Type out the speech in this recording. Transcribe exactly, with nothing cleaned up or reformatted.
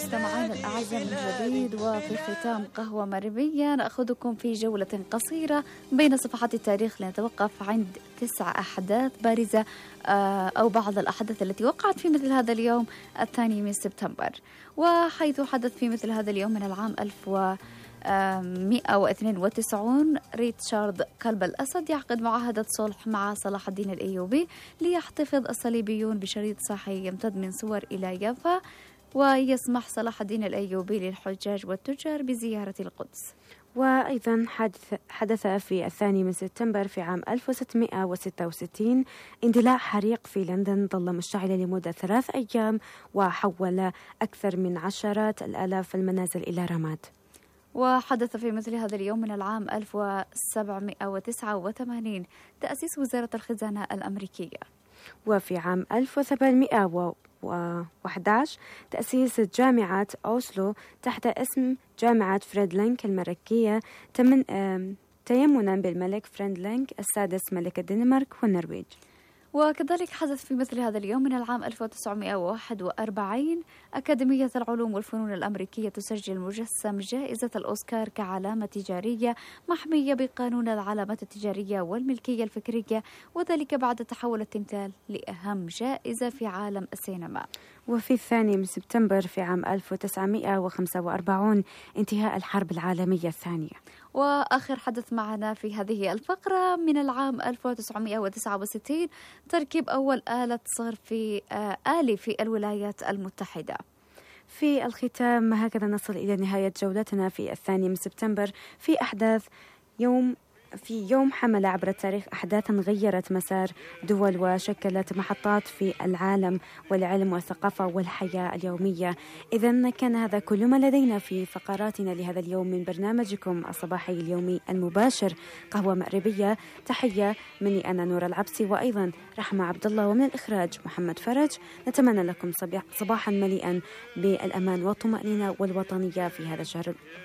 مستمعينا الأعزاء من جديد، وفي ختام قهوة مغربية نأخذكم في جولة قصيرة بين صفحات التاريخ لنتوقف عند تسع أحداث بارزة أو بعض الأحداث التي وقعت في مثل هذا اليوم الثاني من سبتمبر. وحيث حدث في مثل هذا اليوم من العام ألف ومئة واثنين وتسعين ريتشارد قلب الأسد يعقد معاهدة صلح مع صلاح الدين الأيوبي ليحتفظ الصليبيون بشريط صحي يمتد من صور إلى يافا، ويسمح صلاح الدين الأيوبي للحجاج والتجار بزيارة القدس. وأيضا حدث, حدث في الثاني من سبتمبر في عام ألف وستمئة وستة وستين اندلاع حريق في لندن ظل مشتعلا لمدة ثلاث أيام وحول أكثر من عشرات الآلاف المنازل إلى رماد. وحدث في مثل هذا اليوم من العام ألف وسبعمئة وتسعة وثمانين تأسيس وزارة الخزانة الأمريكية. وفي عام ألف وسبعمئة وأحد عشر تأسيس جامعة أوسلو تحت اسم جامعة فريدلينك الملكية تيمنا بالملك فريدلينك السادس ملك الدنمارك والنرويج. وكذلك حدث في مثل هذا اليوم من العام ألف وتسعمئة وواحد وأربعين أكاديمية العلوم والفنون الأمريكية تسجل مجسم جائزة الأوسكار كعلامة تجارية محمية بقانون العلامات التجارية والملكية الفكرية، وذلك بعد تحول التمثال لأهم جائزة في عالم السينما. وفي الثاني من سبتمبر في عام ألف وتسعمئة وخمسة وأربعين انتهاء الحرب العالمية الثانية. وآخر حدث معنا في هذه الفقرة من العام ألف وتسعمئة وتسعة وستين تركيب أول آلة صرف آلي في الولايات المتحدة. في الختام هكذا نصل إلى نهاية جولتنا في الثاني من سبتمبر في أحداث يوم في يوم حمل عبر التاريخ أحداثا غيرت مسار دول وشكلت محطات في العالم والعلم والثقافة والحياة اليومية. إذن كان هذا كل ما لدينا في فقراتنا لهذا اليوم من برنامجكم الصباحي اليومي المباشر قهوة مغربية. تحية مني أنا نور العبسي وأيضا رحمة عبد الله، ومن الإخراج محمد فرج. نتمنى لكم صباحا مليئا بالأمان والطمأنينة والوطنية في هذا الشهر